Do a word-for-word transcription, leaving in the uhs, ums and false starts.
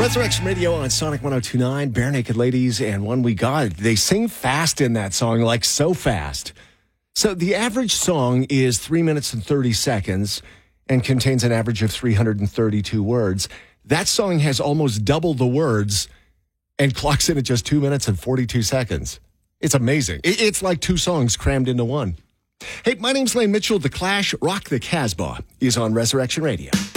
Resurrection Radio on Sonic one oh two point nine, Bare Naked Ladies, and One We Got. They sing fast in that song, like so fast. So the average song is three minutes and thirty seconds and contains an average of three hundred thirty-two words. That song has almost double the words and clocks in at just two minutes and forty-two seconds. It's amazing. It's like two songs crammed into one. Hey, my name's Lane Mitchell. The Clash, Rock the Casbah, is on Resurrection Radio.